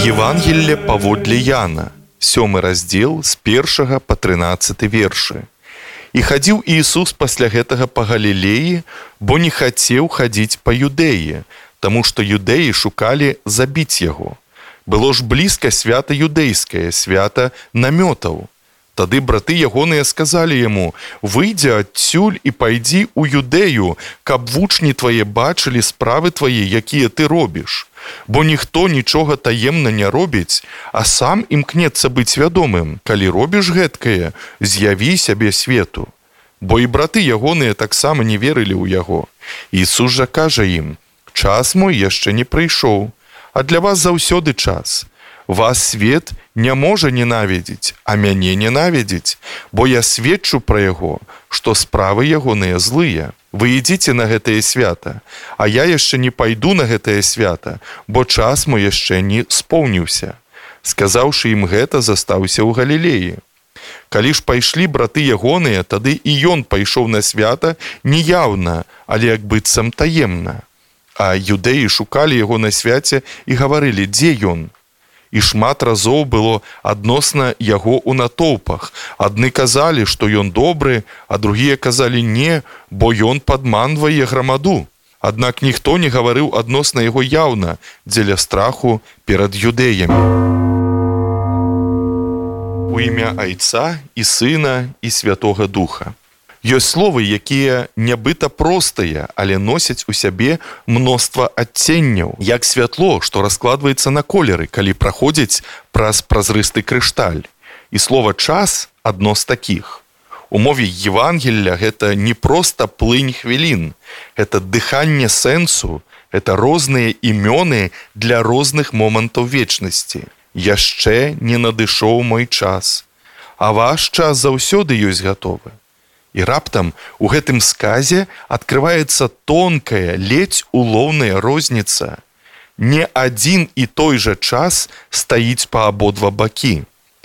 Евангелле паводле Яна, 7 раздзел з 1 па 13 вершы. І хадзіў Іісус пасля гэтага па Галілеі, бо не хацеў хадзіць па Юдэі, таму што юдэі шукалі забіць яго. Было ж блізка свята юдэйскае, свята намётаў. Тады браты ягоныя сказалі яму: «Выйдзі адсюль і пайдзі ў Юдэю, каб вучні твае бачылі справы твае, якія ты робіш. Бо ніхто нічога таемна не робіць, а сам імкнецца быць вядомым. Калі робіш гэткае, з'яві сябе свету». Бо і браты ягоныя таксама не верылі ў яго. Ісус жа кажа ім: «Час мой яшчэ не прыйшоў, а для вас заўсёды час. Вас свет не можа ненавідзець, а мяне ненавідзець, бо я сведчу пра яго, што справы ягоныя злыя. Вы ідзіце на гэтае свята, а я яшчэ не пайду на гэтае свята, бо час мой яшчэ не споўніўся». Сказаўшы ім гэта, застаўся ў Галілеі. Калі ж пайшлі браты ягоныя, тады і ён пайшоў на свята не яўна, але як быццам таемна. А юдэі шукалі яго на свяце і гаварылі: «Дзе ён?» І шмат разоў было адносна яго ў натоўпах. Адны казалі, што ён добры, а другія казалі: «Не, бо ён падманвае грамаду». Аднак ніхто не гаварыў адносна яго яўна, дзеля страху перад юдэямі. У імя Айца і Сына і Святога Духа. Ёсць словы, якія нябыта простыя, але носяць у сябе мноства адценняў, як святло, што раскладваецца на колеры, калі праходзіць праз празрысты крышталь. І слова «час» адно з такіх. У мове Евангелля гэта не проста плынь хвілін, гэта дыханне сэнсу, гэта розныя імёны для розных момантаў вечнасці. Яшчэ не надышоў мой час, а ваш час заўсёды ёсць гатовы. І раптам у гэтым сказе адкрываецца тонкая, ледзь улоўная розніца. Не адзін і той жа час стаіць па абодва бакі.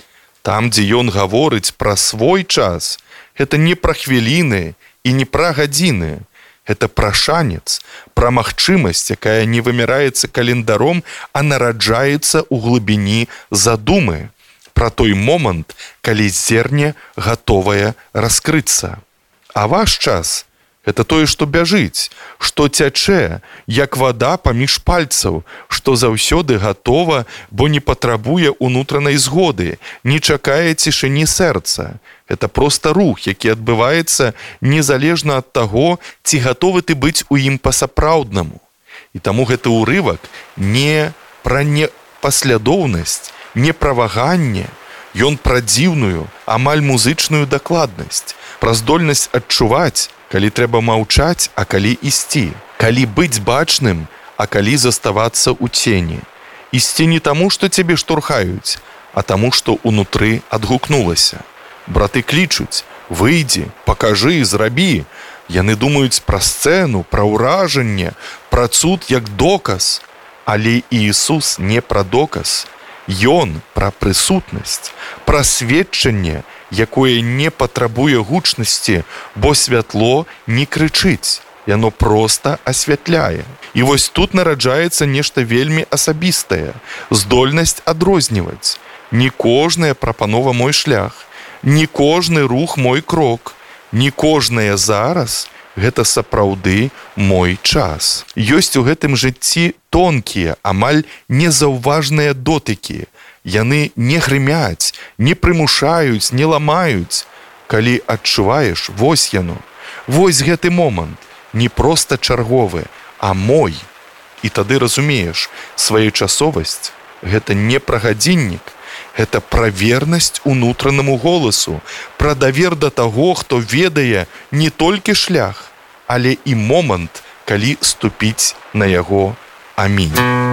Там, дзе ён гаворыць пра свой час, гэта не пра хвіліны і не пра гадзіны. Гэта пра шанец, пра магчымасць, якая не вымяраецца календаром, а нараджаецца ў глыбіні задумы. Пра той момант, калі зерне гатовае раскрыцца. А ваш час – гэта тое, што бяжыць, што цячэ, як вада паміж пальцаў, што заўсёды гатова, бо не патрабуе ўнутранай згоды, не чакае цішыні сэрца. Гэта проста рух, які адбываецца незалежна ад таго, ці гатовы ты быць у ім па-сапраўднаму. І таму гэты ўрывак не пра непаслядоўнасць, не пра ваганне, ён пра дзіўную, амаль музычную дакладнасць, пра здольнасць адчуваць, калі трэба маўчаць, а калі ісці, калі быць бачным, а калі заставацца ў цені. Ісці не таму, што цябе штурхаюць, а таму, што ўнутры адгукнулася. Браты клічуць: «Выйдзі, пакажы, зрабі». Яны думаюць пра сцэну, пра ўражанне, пра цуд як доказ. Але Іісус не пра доказ. Ён пра прысутнасць, пра сведчанне, якое не патрабуе гучнасці, бо святло не крычыць, яно проста асвятляе. І вось тут нараджаецца нешта вельмі асабістае, здольнасць адрозніваць. Не кожная прапанова мой шлях, не кожны рух мой крок, не кожнае зараз гэта сапраўды мой час. Ёсць у гэтым жыцці тонкія, амаль незаўважныя дотыкі. Яны не грымяць, не прымушаюць, не ламаюць. Калі адчуваеш, вось яно, вось гэты момант, не проста чарговы, а мой. І тады разумееш, своечасовасць – гэта не пра гадзіннік, гэта пра вернасць унутранаму голасу, пра давер да таго, хто ведае не толькі шлях, але і момант, калі ступіць на яго. Амінь.